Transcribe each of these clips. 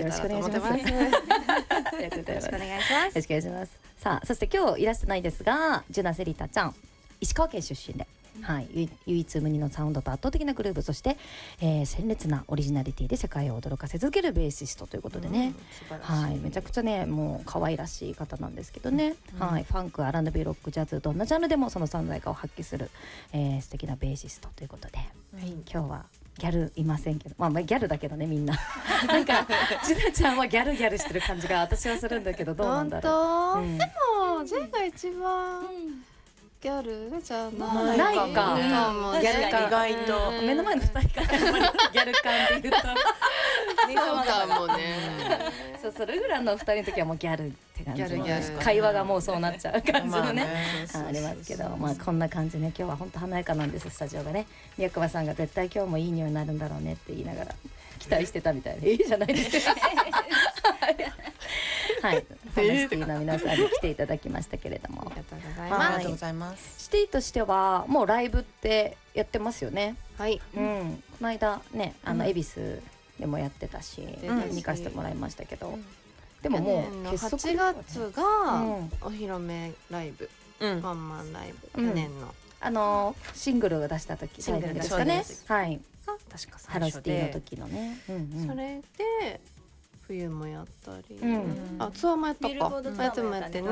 けたらと思ってます。 よろしくお願いしますよろしくお願いします。よろしくお願いします。さあそして今日いらしてないですが、ジュナセリタちゃん石川県出身で、はい、唯一無二のサウンドと圧倒的なグルーヴ、そして、鮮烈なオリジナリティで世界を驚かせ続けるベーシストということでね、はい、めちゃくちゃねもう可愛らしい方なんですけどね、はい、ファンク、R&B、ロック、ジャズ、どんなジャンルでもその存在感を発揮する、素敵なベーシストということで、今日はギャルいませんけど、まあギャルだけどねみんななんかジュナちゃんはギャルしてる感じが私はするんだけど、どうなんだろう。 でもジェが一番ギャルじゃないないか、 ギャル感意外と目の前の2人からやっぱりギャル感で言うとそうかもね。 そうレグランの2人の時はもうギャルって感じのギャル会話がもうそうなっちゃう感じのね、 まあありますけど、まあこんな感じね。今日は本当華やかなんです、スタジオがね。宮川さんが絶対今日もいい匂いになるんだろうねって言いながら期待してたみたいで、いいじゃないですかはい、そんなシティの皆さんに来ていただきましたけれども、 ありがとうございあます。 りがとうございます。 シティとしてはもうライブってやってますよね。 はい。 この間ね恵比寿でもやってたし、見かせてもらいましたけど、でももう結束 8月がお披露目ライブ、ワンマンライブ、去年のシングルを出した時、 シングルですかね。はい。 確かハロシティの時のね。 それで冬もやったり、ツアーもやったか。やってもやってね。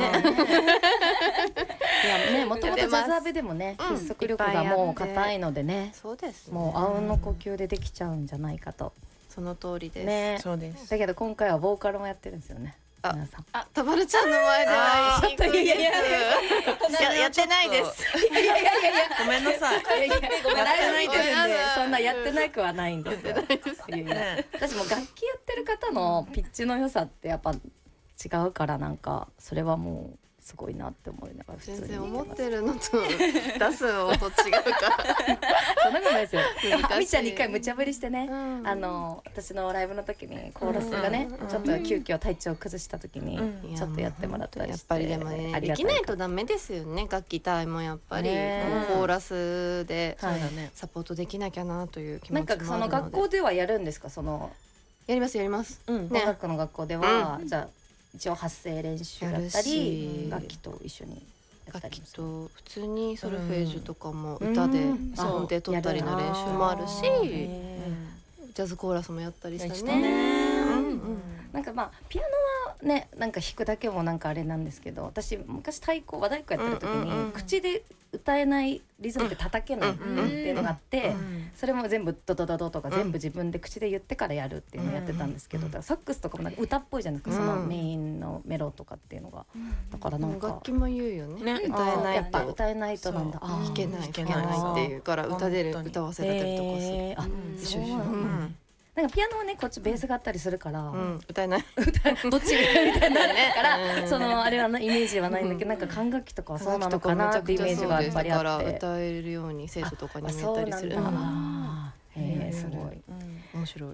いやね、もともとジャズアベでもね、結束力がもう硬いのでね。 そうですね。 もうあうんの呼吸でできちゃうんじゃないかと。 その通りです。 ね。 そうです。 だけど今回はボーカルもやってるんですよね。皆さん。 たばるちゃんの前ではちょっといややってないです。 ごめんなさい。 ごめん、ライブ見てるんでそんなやってなくはないんですよ。 ね私も楽器やってる方のピッチの良さってやっぱ違うから、なんかそれはもうすごいなって思いながら普通に全然思ってるのと出す音違うからそんなことないですよ。 難しいみちゃんに一回無茶ぶりしてね、私のライブの時にコーラスがね、ちょっと急遽体調を崩した時にちょっとやってもらったりして、 やっぱりでもね、できないとダメですよね。楽器隊もやっぱりこのコーラスでサポートできなきゃなという気持ちもあるので。 なんかその学校ではやるんですか？そのやりますやります。 音楽の学校ではじゃあ一応発声練習だったり楽器と一緒にやったり、 楽器と普通にソルフェージュとかも歌で音程取ったりの練習もあるし、ジャズコーラスもやったりしたね。 なんかまあピアノはね、なんか弾くだけもなんかあれなんですけど、私昔和太鼓やってる時に口で歌えないリズムで叩けないっていうのがあって、それも全部ドドドドとか全部自分で口で言ってからやるっていうのをやってたんですけど、だからサックスとかもなんか歌っぽいじゃないですか、そのメインのメロとかっていうのが。だからなんか楽器も言うよね。歌えないやっぱ歌えないとなんだ、 弾けないっていうから歌わせられたりとかする。一緒。 なんかピアノはねこっちベースがあったりするから、 歌えないどっちみたいになるからそのあれはイメージはないんだけど、なんか管楽器とかはそうなのかなってイメージがやっぱりあって、 歌えるように生徒とかに見えたりする。 すごい面白い。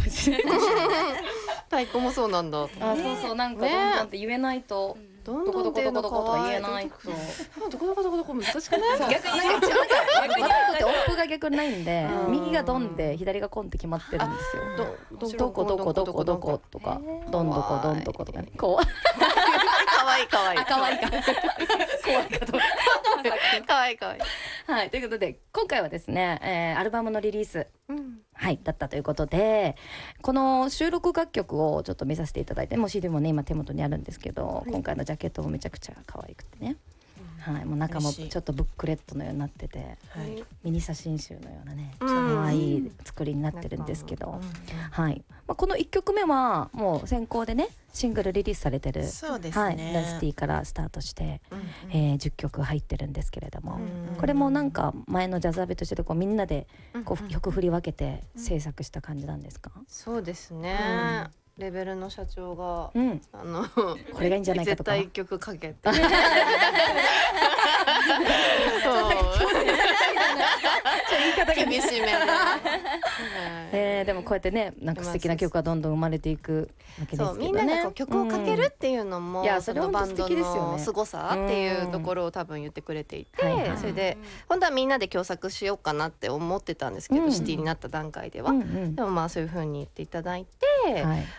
太鼓もそうなんだ。 そうなんかどんどんって言えないと、どこどこどこどことか言えないと、 どこどこどこどこ難しくない？ 逆になんか和太鼓って音符が逆にないんで、右がドンで左がコンって決まってるんですよ。どこどこどこどことか、どんどこどんどことかね。こうかわいいかわいいかわいいか怖いかとかわいいかわいい。 はい、ということで今回はですね、アルバムのリリース、だったということで、この収録楽曲をちょっと見させていただいて、もう CD もね今手元にあるんですけど、今回のジャケットもめちゃくちゃ可愛くてね、もう中もちょっとブックレットのようになってて、ミニ写真集のようなね可愛い作りになってるんですけど、この1曲目はもう先行でねシングルリリースされてる、 そうですね、 ラスティからスタートして、10曲入ってるんですけれども、これもなんか前のジャズアベとしてこうみんなでこう曲振り分けて制作した感じなんですか？ そうですね、レベルの社長が、 これがいいんじゃないかとか絶対1曲かけて厳しめで、でもこうやってねなんか素敵な曲がどんどん生まれていくわけですけどね。 みんなでこう曲をかけるっていうのも、そのバンドの凄さっていうところを多分言ってくれていて、それで本当はみんなで共作しようかなって思ってたんですけど、シティになった段階では、でもまあそういう風に言っていただいて、